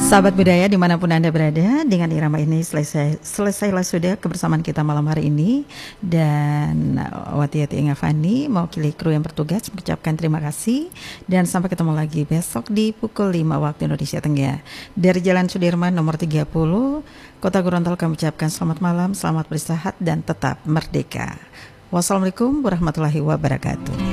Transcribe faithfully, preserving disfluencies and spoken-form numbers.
Sahabat budaya dimanapun Anda berada, dengan irama ini selesai selesailah sudah kebersamaan kita malam hari ini. Dan Wati-Wati Ingafani mewakili kru yang bertugas mengucapkan terima kasih. Dan sampai ketemu lagi besok di pukul lima waktu Indonesia Tengah. Dari Jalan Sudirman nomor tiga puluh, Kota Gorontalo, kami ucapkan selamat malam, selamat beristirahat dan tetap merdeka. Wassalamualaikum warahmatullahi wabarakatuh.